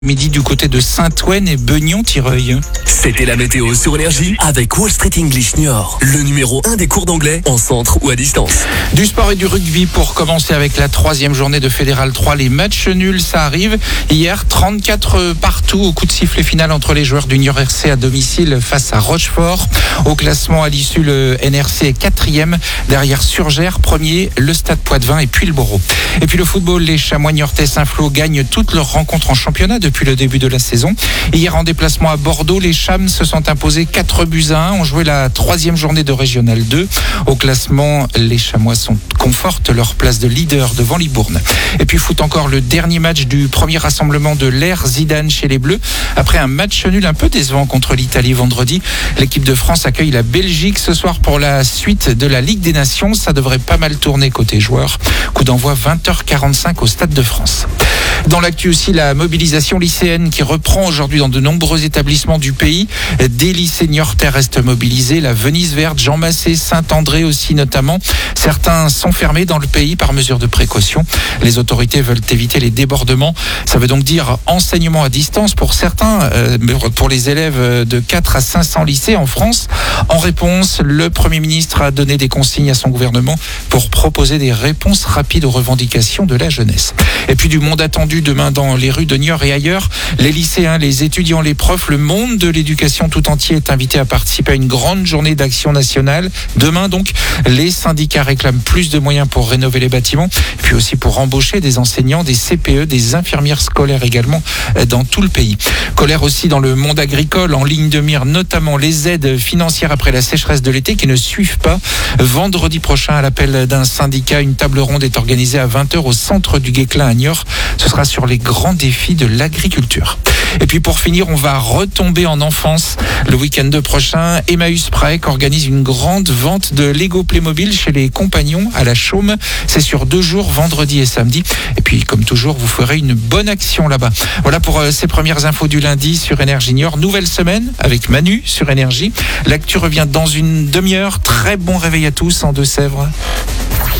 Midi du côté de Saint-Ouen et Beugnon-Tireuil. C'était la météo sur Énergie avec Wall Street English Niort, le numéro 1 des cours d'anglais en centre ou à distance. Du sport et du rugby pour commencer avec la 3e journée de Fédéral 3. Les matchs nuls, ça arrive. Hier, 34 partout au coup de sifflet final entre les joueurs du Niort RC à domicile face à Rochefort. Au classement à l'issue, le NRC est 4e, derrière Surgères, 1er, le Stade Poitvin et puis le Bourreau. Et puis le football, les Chamois niortais Saint-Flour gagnent toutes leurs rencontres en championnat depuis le début de la saison. Hier, en déplacement à Bordeaux, les Chams se sont imposés 4-1, ont joué la 3e journée de Régional 2. Au classement, les Chamois confortent leur place de leader devant Libourne. Et puis foot encore, le dernier match du premier rassemblement de l'ère Zidane chez les Bleus. Après un match nul un peu décevant contre l'Italie vendredi, l'équipe de France accueille la Belgique ce soir pour la suite de la Ligue des Nations. Ça devrait pas mal tourner côté joueurs. Coup d'envoi 20h45 au Stade de France. Dans l'actu aussi, la mobilisation lycéenne qui reprend aujourd'hui dans de nombreux établissements du pays. Des lycées niortais restent mobilisés. La Venise Verte, Jean Massé, Saint-André aussi notamment. Certains sont fermés dans le pays par mesure de précaution. Les autorités veulent éviter les débordements. Ça veut donc dire enseignement à distance pour certains, pour les élèves de 4 à 500 lycées en France. En réponse, le Premier ministre a donné des consignes à son gouvernement pour proposer des réponses rapides aux revendications de la jeunesse. Et puis du monde attendu demain dans les rues de Niort et ailleurs. Les lycéens, les étudiants, les profs, le monde de l'éducation tout entier est invité à participer à une grande journée d'action nationale. Demain donc, les syndicats réclament plus de moyens pour rénover les bâtiments, puis aussi pour embaucher des enseignants, des CPE, des infirmières scolaires également dans tout le pays. Colère aussi dans le monde agricole, en ligne de mire notamment les aides financières après la sécheresse de l'été qui ne suivent pas. Vendredi prochain, à l'appel d'un syndicat, une table ronde est organisée à 20h au centre du Guesclin à Niort. Ce sera sur les grands défis de l'agriculture. Et puis pour finir, on va retomber en enfance. Le week-end prochain, Emmaüs Prague organise une grande vente de Lego Playmobil chez les compagnons à la Chaume. C'est sur 2 jours, vendredi et samedi. Et puis comme toujours, vous ferez une bonne action là-bas. Voilà pour ces premières infos du lundi sur Énergie Niort. Nouvelle semaine avec Manu sur Énergie. L'actu revient dans une demi-heure. Très bon réveil à tous en Deux-Sèvres.